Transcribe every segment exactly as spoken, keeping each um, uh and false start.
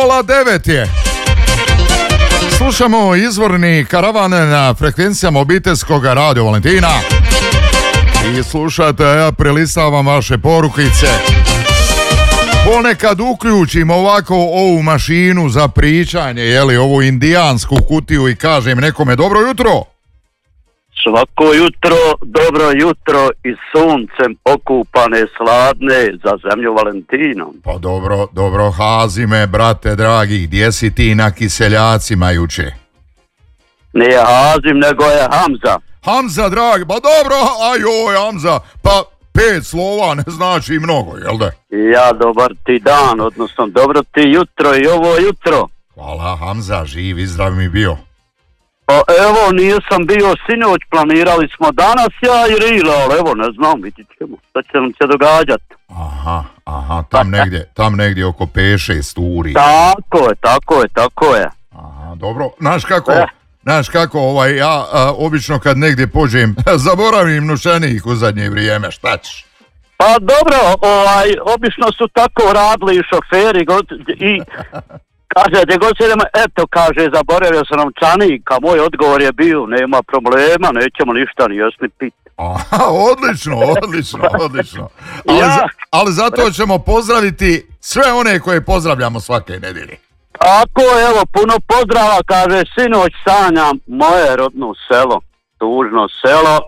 Pola devet je. Slušamo izvorni karavan na frekvencijama obiteljskog Radio Valentina. I slušate, ja prelistavam vaše porukice. Ponekad uključim ovako ovu mašinu za pričanje, jeli, ovu indijansku kutiju i kažem nekome dobro jutro. Svako jutro, dobro jutro i suncem okupane sladne za zemlju Valentinom. Pa dobro, dobro Hazime, brate dragi, gdje si ti na kiseljacima juče? Nije Hazim, nego je Hamza. Hamza, dragi, pa dobro, ajoj Hamza, pa pet slova ne znači mnogo, jel da? Ja, dobar ti dan, odnosno dobro ti jutro i ovo jutro. Hvala Hamza, živ i zdrav mi bio. Pa evo, nisam bio sinoć, planirali smo danas ja i Rila, ali evo, ne znam, vidit ćemo, šta će nam se događati. Aha, aha, tam negdje, tam negdje oko pet šest uri. Tako je, tako je, tako je. Aha, dobro, znaš kako, eh. znaš kako, ovaj, ja a, obično kad negdje pođem, zaboravim nušenik u zadnje vrijeme, šta ćeš? Pa dobro, ovaj, obično su tako radili i šoferi i... Kaže, gdje god se idemo, eto, kaže, zaboravio sam novčanik, a moj odgovor je bio, nema problema, nećemo ništa ni još ni piti. Aha, odlično, odlično, odlično. Ali, ja. ali zato ćemo pozdraviti sve one koje pozdravljamo svake nedjelje. Tako, evo, puno pozdrava, kaže, sinoć sanjam moje rodno selo, tužno selo,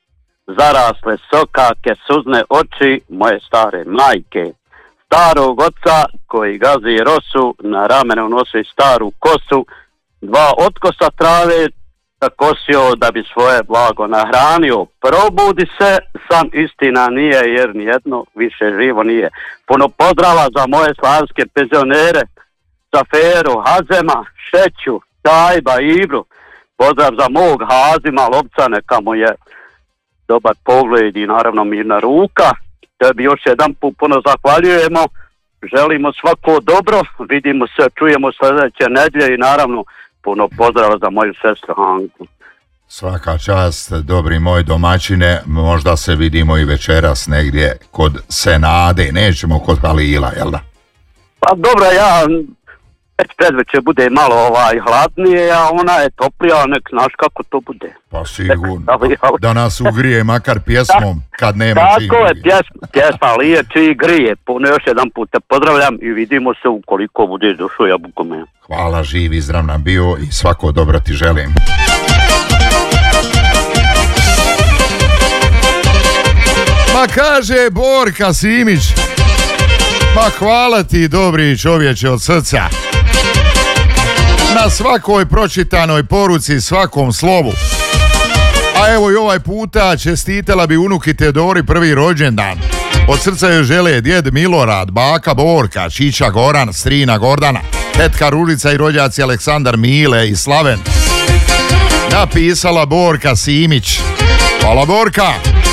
zarasle sokake, suzne oči moje stare majke. Starog oca koji gazi rosu, na ramenu nosi staru kosu, dva otkosa trave zakosio da bi svoje blago nahranio. Probudi se, sam istina nije, jer nijedno više živo nije. Puno pozdrava za moje slavske penzionere, za Feru, Hazema, Šeću, Tajba, Ibru. Pozdrav za mog Hazima, Lovca, neka mu je dobar pogled i naravno mirna ruka. Tebi još jedan put puno zahvaljujemo, želimo svako dobro, vidimo se, čujemo sljedeće nedjelje i naravno puno pozdrava za moju sestru Hanku. Svaka čast, dobri moj domaćine, možda se vidimo i večeras negdje kod Senade, nećemo kod Halila, jel da? Pa dobro, ja već predveče bude malo ovaj hladnije, a ona je toplija, nek znaš kako to bude. Pa sigurno, da nas ugrije makar pjesmom kad nema čiji. Tako je, pjesma, pjesma lije čiji grije. Puno još jedan put te pozdravljam i vidimo se ukoliko bude došao Jabukome. Hvala, živ i zdrav nam bio i svako dobro ti želim. Ma kaže Borka Simić, ma hvala ti dobri čovječe od srca. Na svakoj pročitanoj poruci, svakom slovu. A evo i ovaj puta čestitala bi unuki Teodori prvi rođendan. Od srca joj žele djed Milorad, baka Borka, čiča Goran, strina Gordana, tetka Ružica i rođaci Aleksandar, Mile i Slaven. Napisala Borka Simić. Hvala Borka.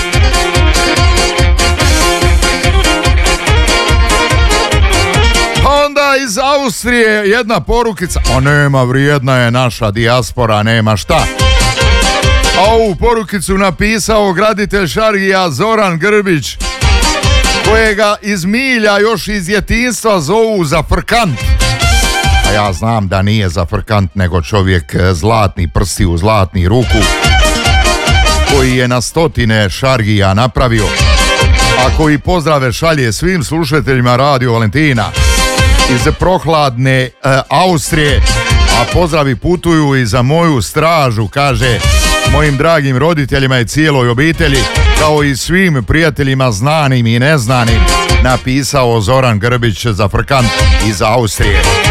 Onda iz Austrije jedna porukica, a nema, vrijedna je naša dijaspora, nema šta. A ovu porukicu napisao graditelj Šargija Zoran Grbić, kojega iz milja još iz djetinjstva zovu Zafrkant. A ja znam da nije Zafrkant, nego čovjek zlatni prsti u zlatni ruku, koji je na stotine Šargija napravio, a koji pozdrave šalje svim slušateljima Radio Valentina iz prohladne e, Austrije, a pozdravi putuju i za moju stražu, kaže, mojim dragim roditeljima i cijeloj obitelji, kao i svim prijateljima znanim i neznanim, napisao Zoran Grbić Zafrkant iz Austrije.